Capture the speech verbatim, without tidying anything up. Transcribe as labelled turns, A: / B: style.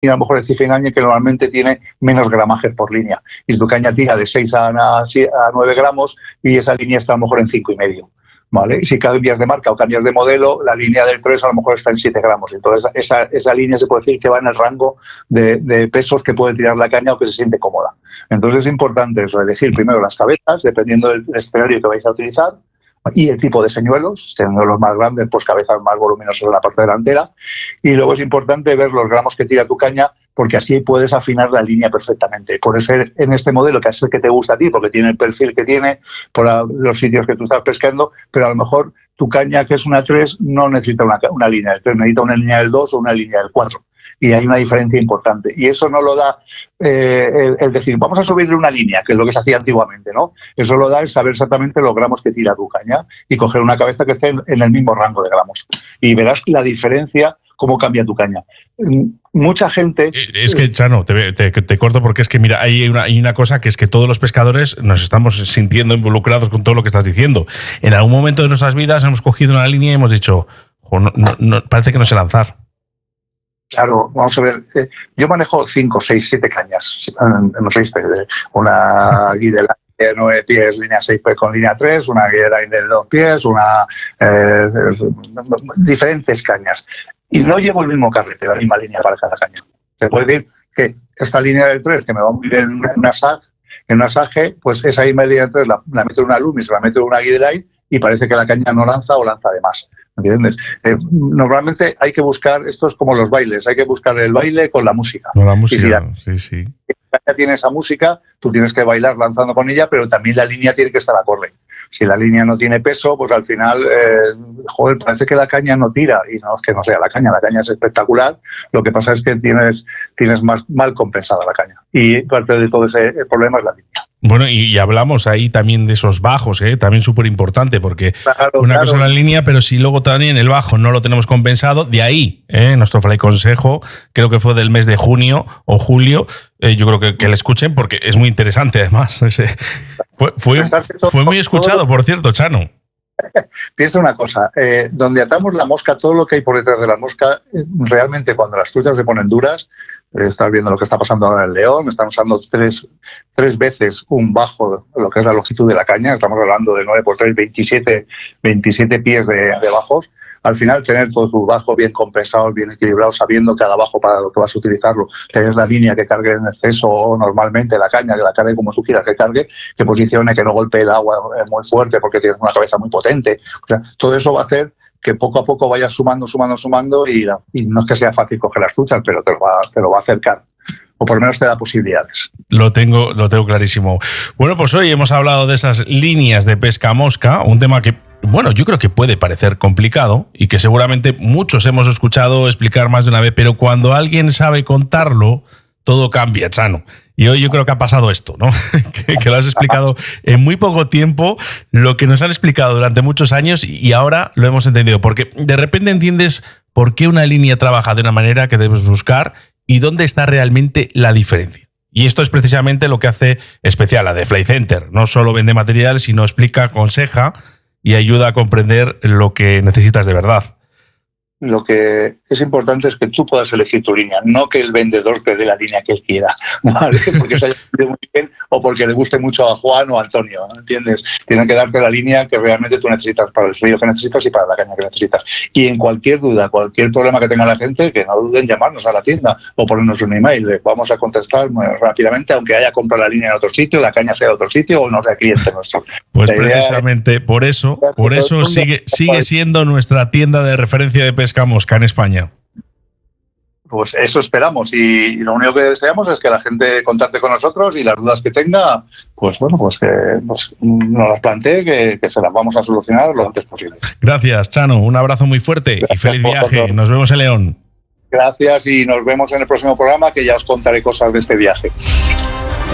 A: a lo mejor el cifringañe que normalmente tiene menos gramajes por línea. Y si tu caña tira de seis a nueve gramos y esa línea está a lo mejor en cinco y medio. ¿Vale? Y si cambias de marca o cambias de modelo, la línea del tres a lo mejor está en siete gramos. Entonces, esa, esa línea se puede decir que va en el rango de, de pesos que puede tirar la caña o que se siente cómoda. Entonces, es importante eso, elegir primero las cabezas, dependiendo del escenario que vais a utilizar, y el tipo de señuelos, señuelos más grandes, pues cabezas más voluminosas en la parte delantera. Y luego es importante ver los gramos que tira tu caña, porque así puedes afinar la línea perfectamente. Puede ser en este modelo, que es el que te gusta a ti, porque tiene el perfil que tiene, por los sitios que tú estás pescando, pero a lo mejor tu caña, que es una tres, no necesita una, una línea del tres, necesita una línea del dos o una línea del cuatro. Y hay una diferencia importante. Y eso no lo da eh, el, el decir, vamos a subirle una línea, que es lo que se hacía antiguamente, ¿no? Eso lo da el saber exactamente los gramos que tira tu caña y coger una cabeza que esté en, en el mismo rango de gramos. Y verás la diferencia, cómo cambia tu caña. Mucha gente...
B: Es que, Chano, te, te, te corto porque es que, mira, hay una, hay una cosa que es que todos los pescadores nos estamos sintiendo involucrados con todo lo que estás diciendo. En algún momento de nuestras vidas hemos cogido una línea y hemos dicho, no, no, no, parece que no sé lanzar.
A: Claro, vamos a ver. Eh, yo manejo cinco, seis, siete cañas. No sé, una Guideline de nueve pies, línea seis con línea tres, una Guideline de dos pies, una eh, diferentes cañas. Y no llevo el mismo carrete, la misma línea para cada caña. Se puede decir que esta línea del tres, que me va muy bien en una S A G, en una S A G, pues esa misma línea del tres la, la meto en una Lumi, se la meto en una Guideline y parece que la caña no lanza o lanza de más. ¿Entiendes? Eh, normalmente hay que buscar, esto es como los bailes, hay que buscar el baile con la música.
B: Con la música,
A: y si la,
B: sí, sí.
A: Si la caña tiene esa música, tú tienes que bailar lanzando con ella, pero también la línea tiene que estar acorde. Si la línea no tiene peso, pues al final, eh, joder, parece que la caña no tira. Y no es que no sea la caña, la caña es espectacular. Lo que pasa es que tienes, tienes más mal compensada la caña. Y parte de todo ese problema es la línea.
B: Bueno, y, y hablamos ahí también de esos bajos, ¿eh? También súper importante, porque
A: claro,
B: una
A: claro.
B: cosa es la línea, pero si luego también el bajo no lo tenemos compensado, de ahí, ¿eh? Nuestro fly consejo, creo que fue del mes de junio o julio, eh, yo creo que, que le escuchen porque es muy interesante además. Ese, fue, fue, fue muy escuchado, por cierto, Chano.
A: Piensa una cosa, eh, donde atamos la mosca, todo lo que hay por detrás de la mosca, eh, realmente cuando las truchas se ponen duras, eh, estás viendo lo que está pasando ahora en el León, están usando tres, tres veces un bajo, lo que es la longitud de la caña, estamos hablando de nueve por tres, veintisiete, veintisiete pies de, de bajos. Al final, tener todos tus bajos bien compensados, bien equilibrados, sabiendo cada bajo para lo que vas a utilizarlo, tener la línea que cargue en exceso o normalmente la caña, que la cargue como tú quieras que cargue, que posicione, que no golpee el agua muy fuerte porque tienes una cabeza muy potente. O sea, todo eso va a hacer que poco a poco vayas sumando, sumando, sumando y, y no es que sea fácil coger las truchas, pero te lo va, te lo va a acercar. O por lo menos te da posibilidades.
B: Lo tengo, lo tengo clarísimo. Bueno, pues hoy hemos hablado de esas líneas de pesca mosca, un tema que, bueno, yo creo que puede parecer complicado y que seguramente muchos hemos escuchado explicar más de una vez, pero cuando alguien sabe contarlo, todo cambia, Chano. Y hoy yo creo que ha pasado esto, ¿no? que, que lo has explicado en muy poco tiempo, lo que nos han explicado durante muchos años y ahora lo hemos entendido, porque de repente entiendes por qué una línea trabaja de una manera que debes buscar y dónde está realmente la diferencia. Y esto es precisamente lo que hace especial a The Fly Center. No solo vende material, sino explica, aconseja y ayuda a comprender lo que necesitas de verdad.
A: Lo que es importante es que tú puedas elegir tu línea, no que el vendedor te dé la línea que él quiera, ¿vale? Porque se haya vendido muy bien o porque le guste mucho a Juan o a Antonio, ¿entiendes? Tienen que darte la línea que realmente tú necesitas para el frío que necesitas y para la caña que necesitas. Y en cualquier duda, cualquier problema que tenga la gente, que no duden en llamarnos a la tienda o ponernos un email. Les vamos a contestar muy rápidamente, aunque haya comprado la línea en otro sitio, la caña sea de otro sitio o no sea cliente nuestro.
B: Pues la precisamente es, por eso, por eso sigue, sigue siendo nuestra tienda de referencia de pesca mosca en España.
A: Pues eso esperamos y lo único que deseamos es que la gente contacte con nosotros y las dudas que tenga, pues bueno, pues que pues, nos las plantee, que, que se las vamos a solucionar lo antes posible.
B: Gracias, Chano. Un abrazo muy fuerte. Gracias, y feliz viaje. Nos vemos en León.
A: Gracias y nos vemos en el próximo programa, que ya os contaré cosas de este viaje.